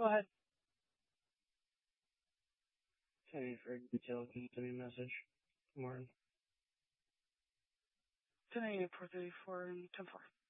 Go ahead. Okay, for detail, can you send me a message? Morning. 10 a.m. 4:34 and 10:4.